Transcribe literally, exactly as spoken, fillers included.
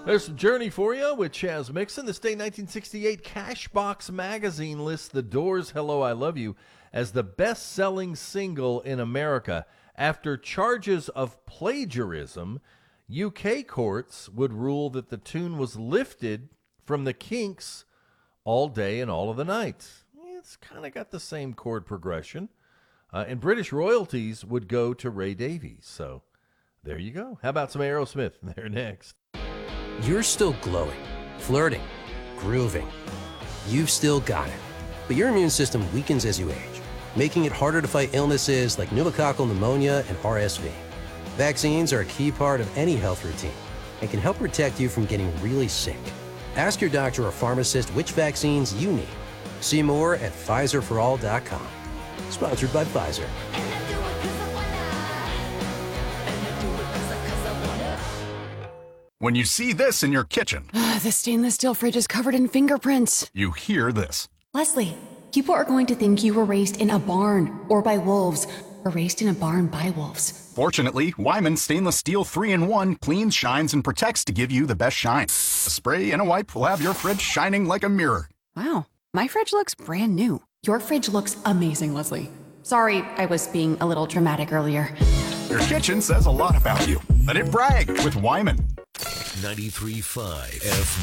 There's some Journey for you with Chaz Mixon. This day, nineteen sixty-eight, Cashbox Magazine lists The Doors' Hello, I Love You as the best-selling single in America. After charges of plagiarism, U K courts would rule that the tune was lifted from the Kinks' All Day and All of the Night. It's kind of got the same chord progression. Uh, and British royalties would go to Ray Davies. So there you go. How about some Aerosmith? They're next. You're still glowing, flirting, grooving. You've still got it. But your immune system weakens as you age, making it harder to fight illnesses like pneumococcal pneumonia and R S V. Vaccines are a key part of any health routine and can help protect you from getting really sick. Ask your doctor or pharmacist which vaccines you need. See more at Pfizer for all dot com. Sponsored by Pfizer. When you see this in your kitchen, The stainless steel fridge is covered in fingerprints. you hear this. Leslie, people are going to think you were raised in a barn or by wolves or raised in a barn by wolves. Fortunately, Wyman Stainless Steel three in one cleans, shines, and protects to give you the best shine. A spray and a wipe will have your fridge shining like a mirror. Wow, my fridge looks brand new. Your fridge looks amazing, Leslie. Sorry, I was being a little dramatic earlier. Your kitchen says a lot about you. Let it brag with Wyman. ninety-three point five F